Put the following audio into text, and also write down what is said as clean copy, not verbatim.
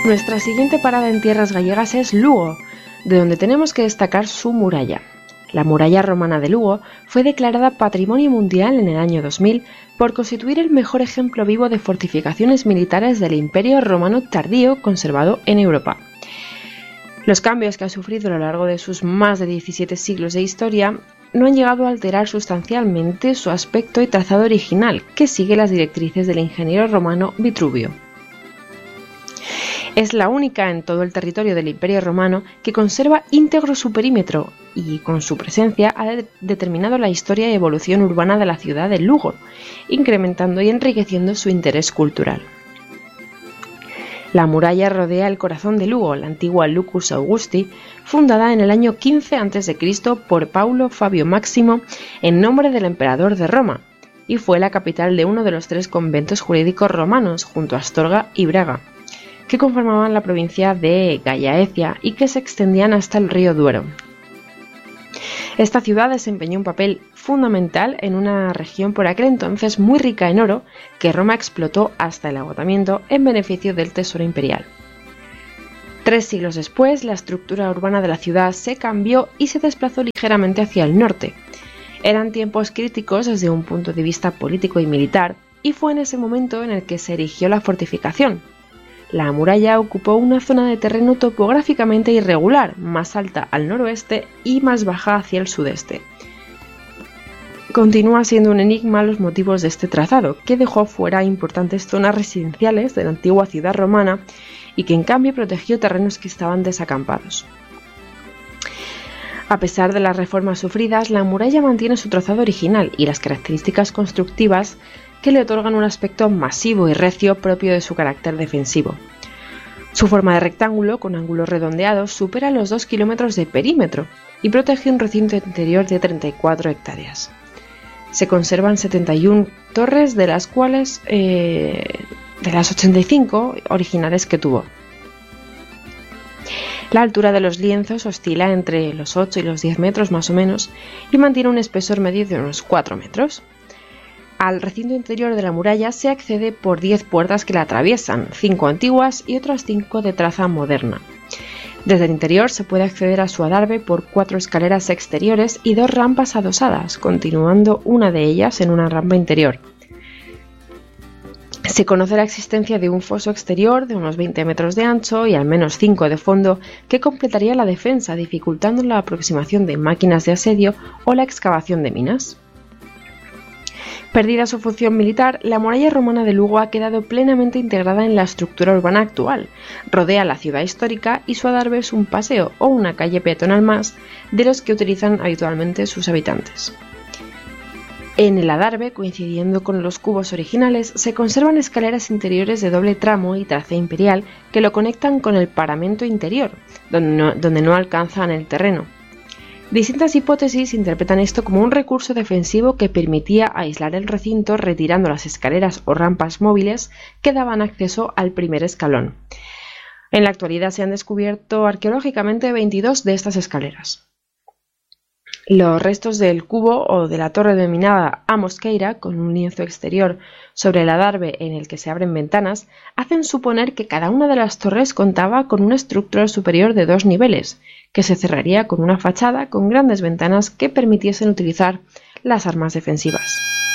Nuestra siguiente parada en tierras gallegas es Lugo, de donde tenemos que destacar su muralla. La muralla romana de Lugo fue declarada Patrimonio Mundial en el año 2000 por constituir el mejor ejemplo vivo de fortificaciones militares del Imperio Romano tardío conservado en Europa. Los cambios que ha sufrido a lo largo de sus más de 17 siglos de historia no han llegado a alterar sustancialmente su aspecto y trazado original, que sigue las directrices del ingeniero romano Vitruvio. Es la única en todo el territorio del Imperio Romano que conserva íntegro su perímetro y, con su presencia, ha determinado la historia y evolución urbana de la ciudad de Lugo, incrementando y enriqueciendo su interés cultural. La muralla rodea el corazón de Lugo, la antigua Lucus Augusti, fundada en el año 15 a.C. por Paulo Fabio Máximo en nombre del emperador de Roma, y fue la capital de uno de los 3 conventos jurídicos romanos, junto a Astorga y Braga, que conformaban la provincia de Gallaecia y que se extendían hasta el río Duero. Esta ciudad desempeñó un papel fundamental en una región por aquel entonces muy rica en oro que Roma explotó hasta el agotamiento en beneficio del tesoro imperial. 3 siglos después, la estructura urbana de la ciudad se cambió y se desplazó ligeramente hacia el norte. Eran tiempos críticos desde un punto de vista político y militar, y fue en ese momento en el que se erigió la fortificación. La muralla ocupó una zona de terreno topográficamente irregular, más alta al noroeste y más baja hacia el sudeste. Continúa siendo un enigma los motivos de este trazado, que dejó fuera importantes zonas residenciales de la antigua ciudad romana y que en cambio protegió terrenos que estaban desacampados. A pesar de las reformas sufridas, la muralla mantiene su trazado original y las características constructivas que le otorgan un aspecto masivo y recio propio de su carácter defensivo. Su forma de rectángulo, con ángulos redondeados, supera los 2 kilómetros de perímetro y protege un recinto interior de 34 hectáreas. Se conservan 71 torres, de las cuales de las 85 originales que tuvo. La altura de los lienzos oscila entre los 8 y los 10 metros más o menos y mantiene un espesor medio de unos 4 metros. Al recinto interior de la muralla se accede por 10 puertas que la atraviesan, 5 antiguas y otras 5 de traza moderna. Desde el interior se puede acceder a su adarve por 4 escaleras exteriores y 2 rampas adosadas, continuando una de ellas en una rampa interior. Se conoce la existencia de un foso exterior de unos 20 metros de ancho y al menos 5 de fondo que completaría la defensa, dificultando la aproximación de máquinas de asedio o la excavación de minas. Perdida su función militar, la muralla romana de Lugo ha quedado plenamente integrada en la estructura urbana actual. Rodea la ciudad histórica y su adarve es un paseo o una calle peatonal más de los que utilizan habitualmente sus habitantes. En el adarve, coincidiendo con los cubos originales, se conservan escaleras interiores de doble tramo y traza imperial que lo conectan con el paramento interior, donde no alcanzan el terreno. Distintas hipótesis interpretan esto como un recurso defensivo que permitía aislar el recinto retirando las escaleras o rampas móviles que daban acceso al primer escalón. En la actualidad se han descubierto arqueológicamente 22 de estas escaleras. Los restos del cubo o de la torre denominada A Mosqueira, con un lienzo exterior sobre el adarve en el que se abren ventanas, hacen suponer que cada una de las torres contaba con una estructura superior de 2 niveles, que se cerraría con una fachada con grandes ventanas que permitiesen utilizar las armas defensivas.